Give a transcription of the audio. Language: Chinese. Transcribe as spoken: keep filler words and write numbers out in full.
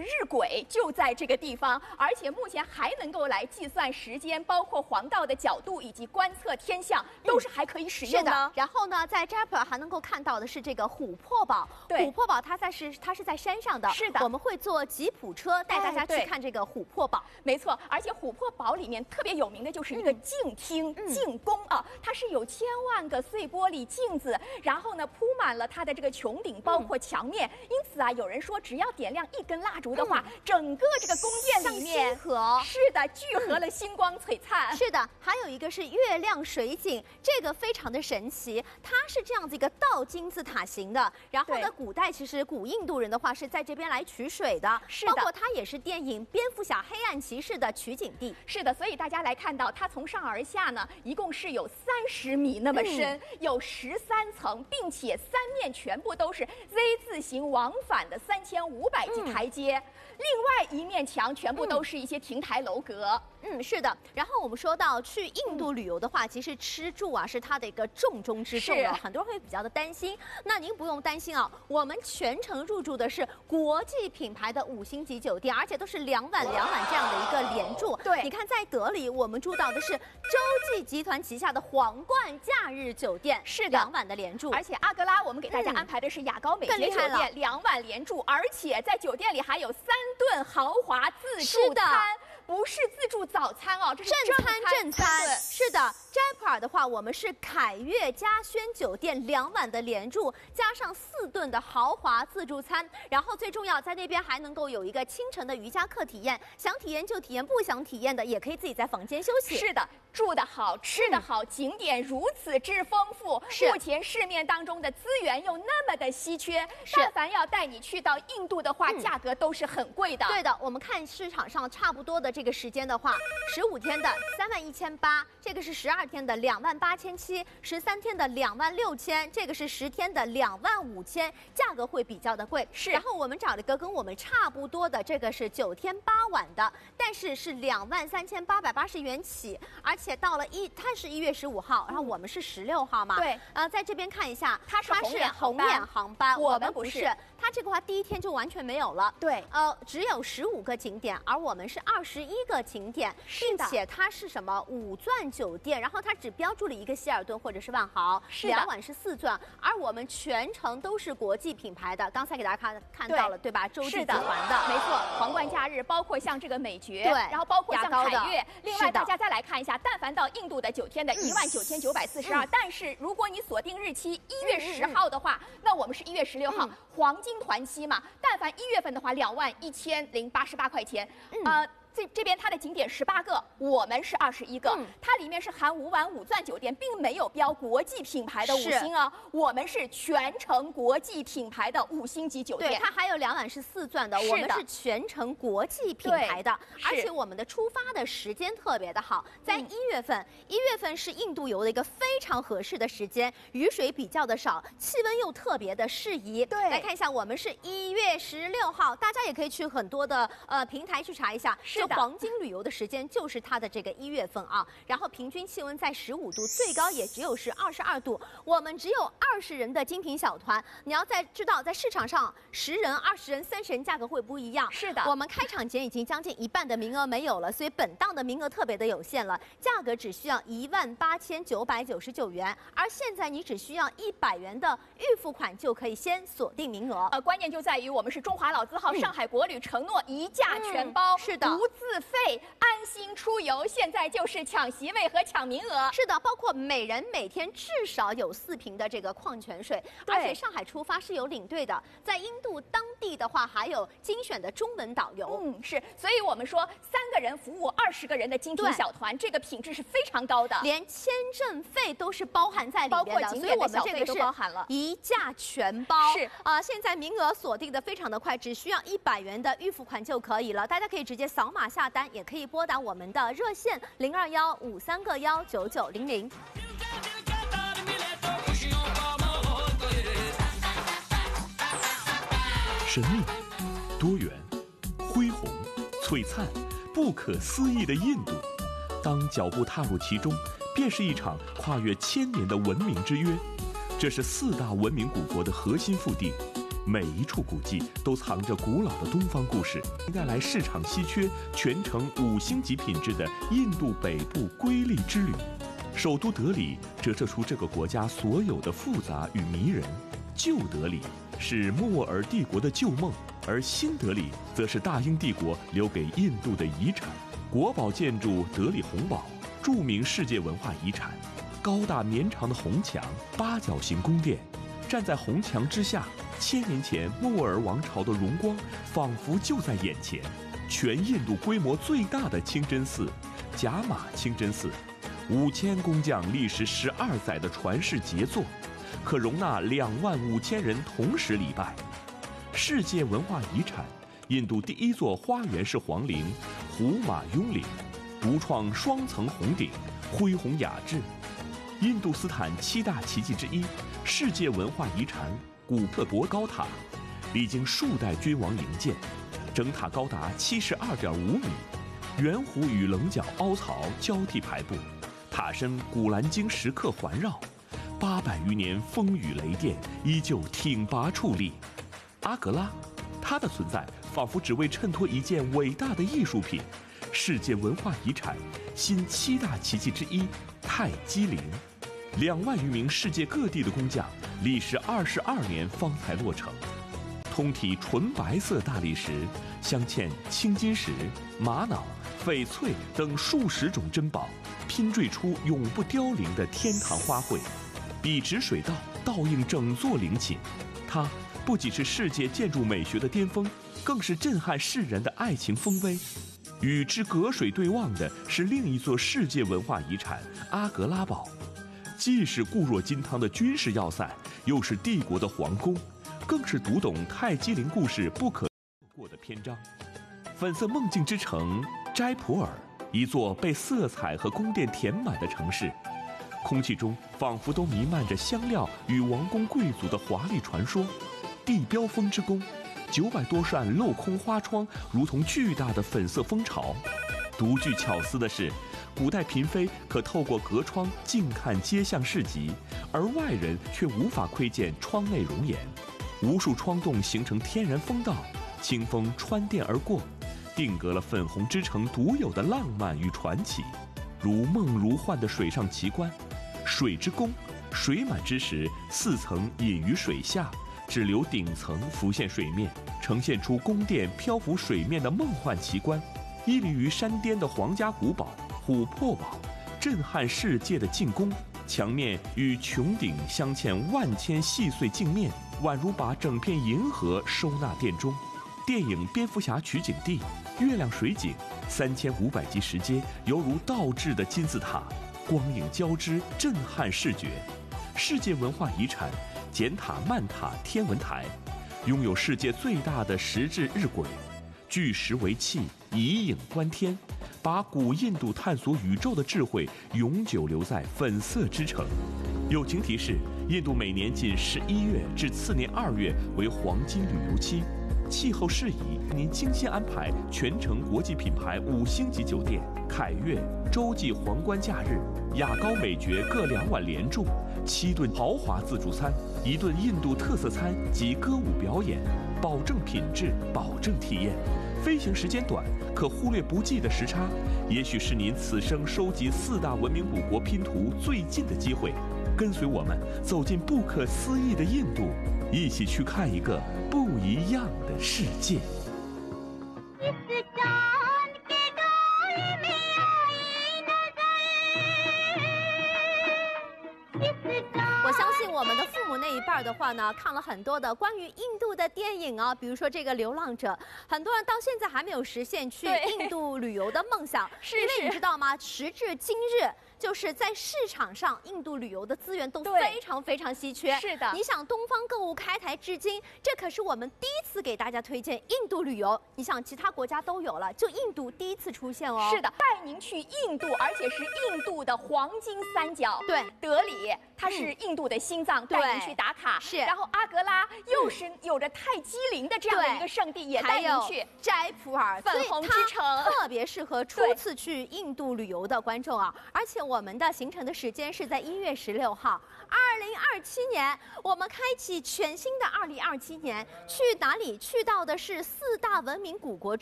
日晷就在这个地方，而且目前还能够来计算时间，包括黄道的角度以及观测天象，都是还可以使用的。 的然后呢，在 Jaipur 还能够看到的是这个琥珀堡。 对， 琥珀堡它在是它是在山上的。 是的， 我们会坐吉普车带大家去看这个琥珀堡。 没错，而且琥珀堡里面特别有名的就是一个镜厅、嗯、镜宫啊，它是有千万个碎玻璃镜子，然后呢铺满了它的这个穹顶，包括墙面。嗯、因此啊，有人说只要点亮一根蜡烛的话，嗯、整个这个宫殿里面合是的聚合了星光璀璨。 嗯、是的，还有一个是月亮水井，这个非常的神奇，它是这样子一个倒金字塔形的。然后呢，古代其实古印度人的话是在这边来取水的， 是的， 包括它也是电影《蝙蝠侠：黑暗骑士》的取景地。 是的，所以大家来看到它从上而下呢，一共是有三十米那么深，嗯、有十三层，并且三面全部都是 Z 字形往返的三千五百级台阶。嗯、另外一面墙全部都是一些亭台楼阁。 嗯，是的。然后我们说到去印度旅游的话，嗯、其实吃住啊是它的一个重中之重了，很多人会比较的担心。那您不用担心啊，我们全程入住的是国际品牌的五星级酒店，而且都是两晚两晚这样的一个连住。 对， 你看在德里，我们住到的是洲际集团旗下的皇冠假日酒店， 是的， 两晚的连住。 而且阿格拉我们给大家安排的是雅高美街酒店，两晚连住，而且在酒店里还有三顿豪华自助餐。不是自助早餐哦，这是正餐正餐。是的 ，Jaipur 的话，我们是凯悦嘉轩酒店两晚的连住，加上四顿的豪华自助餐。然后最重要，在那边还能够有一个清晨的瑜伽课体验，想体验就体验，不想体验的也可以自己在房间休息。 是的，住得好，吃得好，嗯、景点如此之丰富，目前市面当中的资源又那么的稀缺，但凡要带你去到印度的话，嗯、价格都是很贵的。 对的，我们看市场上差不多的。这个时间的话，十五天的三万一千八，这个是十二天的两万八千七，十三天的两万六千，这个是十天的两万五千，价格会比较的贵。 是， 然后我们找了一个跟我们差不多的，这个是九天八晚的，但是是两万三千八百八十元起，而且到了一，它是一月十五号，然后我们是十六号嘛。 对， 呃，在这边看一下， 它是红眼航班， 我们不是。 它这个话第一天就完全没有了。 对， 呃，只有十五个景点，而我们是二十一个景点，并且它是什么五钻酒店，然后它只标注了一个希尔顿或者是万豪，两晚是四钻，而我们全程都是国际品牌的。刚才给大家看看到了，对吧？洲际集团的， 没错，皇冠假日，包括像这个美爵， 对， 然后包括像凯悦。另外，大家再来看一下，但凡到印度的九天的一万九千九百四十二，但是如果你锁定日期一月十号的话，那我们是一月十六号，黄金团期嘛。但凡一月份的话，两万一千零八十八块钱，呃。这这边它的景点十八个，我们是二十一个，嗯、它里面是含五晚五钻酒店，并没有标国际品牌的五星哦，我们是全程国际品牌的五星级酒店。 对，它还有两晚是四钻的，我们是全程国际品牌的，而且我们的出发的时间特别的好，在一月份，一、嗯、月份是印度游的一个非常合适的时间，雨水比较的少，气温又特别的适宜。 对， 来看一下，我们是一月十六号，大家也可以去很多的呃平台去查一下。 是。 黄金旅游的时间就是它的这个一月份啊，然后平均气温在十五度，最高也只有是二十二度。我们只有二十人的精品小团，你要在知道在市场上十人、二十人、三十人价格会不一样。 是的， 我们开场前已经将近一半的名额没有了，所以本档的名额特别的有限了，价格只需要一万八千九百九十九元，而现在你只需要一百元的预付款就可以先锁定名额。 呃，关键就在于我们是中华老字号、嗯、上海国旅承诺一价全包， 嗯、是的， 无自费，安心出游。现在就是抢席位和抢名额。 是的，包括每人每天至少有四瓶的这个矿泉水，而且上海出发是有领队的，在印度当地的话还有精选的中文导游。 嗯，是，所以我们说三个人服务二十个人的精品小团，这个品质是非常高的， 连签证费都是包含在里面的， 包括景点的小费都包含了， 一价全包。 是啊、呃，现在名额锁定的非常的快，只需要一百元的预付款就可以了，大家可以直接扫码下单，也可以拨打我们的热线零二幺五三个幺九九零零。 神秘、多元、恢宏、璀璨、不可思议的印度，当脚步踏入其中，便是一场跨越千年的文明之约。这是四大文明古国的核心腹地， 每一处古迹都藏着古老的东方故事，带来市场稀缺、全程五星级品质的印度北部瑰丽之旅。首都德里折射出这个国家所有的复杂与迷人。旧德里是莫尔帝国的旧梦，而新德里则是大英帝国留给印度的遗产。国宝建筑德里红堡，著名世界文化遗产。高大绵长的红墙，八角形宫殿，站在红墙之下，千年前莫尔王朝的荣光仿佛就在眼前。全印度规模最大的清真寺——贾马清真寺，五千工匠历时十二载的传世杰作，可容纳两万五千人同时礼拜。世界文化遗产，印度第一座花园式皇陵——胡马雍陵，独创双层红顶，恢宏雅致。印度斯坦七大奇迹之一，世界文化遗产古特博高塔，历经数代君王营建，整塔高达七十二点五米，圆弧与棱角凹槽交替排布，塔身古兰经石刻环绕，八百余年风雨雷电依旧挺拔矗立。阿格拉，它的存在仿佛只为衬托一件伟大的艺术品，世界文化遗产新七大奇迹之一泰姬陵。两万余名世界各地的工匠，历时二十二年方才落成。通体纯白色大理石，镶嵌青金石、玛瑙、翡翠等数十种珍宝，拼缀出永不凋零的天堂花卉。笔直水道倒映整座陵寝，它不仅是世界建筑美学的巅峰，更是震撼世人的爱情丰碑。与之隔水对望的是另一座世界文化遗产阿格拉堡，既是固若金汤的军事要塞，又是帝国的皇宫，更是读懂泰姬陵故事不可错过的篇章。粉色梦境之城斋普尔，一座被色彩和宫殿填满的城市，空气中仿佛都弥漫着香料与王公贵族的华丽传说。地标风之宫，九百多扇镂空花窗如同巨大的粉色蜂巢。独具巧思的是，古代嫔妃可透过隔窗近看街巷市集，而外人却无法窥见窗内容颜。无数窗洞形成天然风道，清风穿店而过，定格了粉红之城独有的浪漫与传奇。如梦如幻的水上奇观，水之宫，水满之时，四层隐于水下，只留顶层浮现水面，呈现出宫殿漂浮水面的梦幻奇观。屹立于山巅的皇家古堡琥珀堡，震撼世界的镜宫，墙面与穹顶镶嵌万千细碎镜面，宛如把整片银河收纳殿中。电影《蝙蝠侠》取景地月亮水井，三千五百级石阶犹如倒置的金字塔，光影交织，震撼视觉。世界文化遗产简塔曼塔天文台，拥有世界最大的石质日晷，聚石为器，以影观天，把古印度探索宇宙的智慧永久留在粉色之城。友情提示：印度每年仅十一月至次年二月为黄金旅游期，气候适宜，您精心安排全程国际品牌五星级酒店，凯悦洲际皇冠假日，雅高美爵各两晚连住，七顿豪华自助餐，一顿印度特色餐及歌舞表演，保证品质，保证体验。飞行时间短，可忽略不计的时差，也许是您此生收集四大文明古国拼图最近的机会。跟随我们走进不可思议的印度，一起去看一个不一样的世界。 我相信我们的父母那一辈的话呢，看了很多的关于印度的电影啊，比如说这个《流浪者》，很多人到现在还没有实现去印度旅游的梦想， 是因为你知道吗？时至今日，就是在市场上，印度旅游的资源都非常非常稀缺。 是的， 你想东方购物开台至今，这可是我们第一次给大家推荐印度旅游。你想其他国家都有了，就印度第一次出现哦。 是的，带您去印度，而且是印度的黄金三角。 对， 德里它是印度的心脏，带您去打卡。 是， 然后阿格拉又是有着泰姬陵的这样的一个圣地，也带您去。 斋普洱， 粉红之城， 特别适合初次去印度旅游的观众啊。而且我们的行程的时间是在一月十六号，二零二七年，我们开启全新的二零二七年，去哪里？去到的是四大文明古国之